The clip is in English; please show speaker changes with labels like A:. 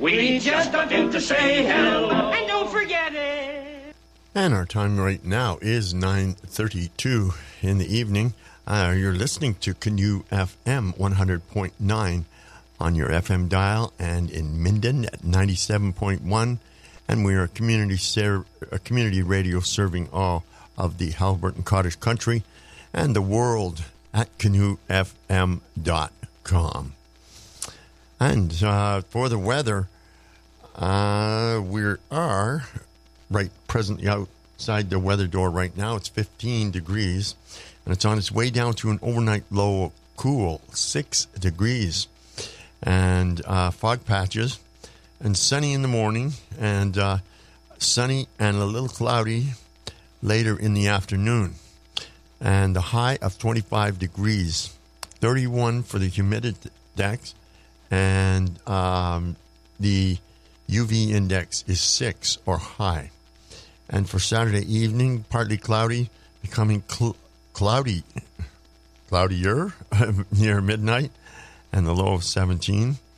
A: We just got in to say hello, and don't forget it.
B: And our time right now is 9:32 in the evening. You're listening to Canoe FM 100.9 on your FM dial, and in Minden at 97.1. And we are a community radio serving all of the Haliburton Cottage Country and the world at canoefm.com. And for the weather, we are presently outside the weather door right now. It's 15 degrees, and it's on its way down to an overnight low of cool 6 degrees. And fog patches, and sunny in the morning, and sunny and a little cloudy later in the afternoon. And the high of 25 degrees, 31 for the humidityindex, and the UV index is 6 or high. And for Saturday evening, partly cloudy, becoming cloudier near midnight, and the low of 17.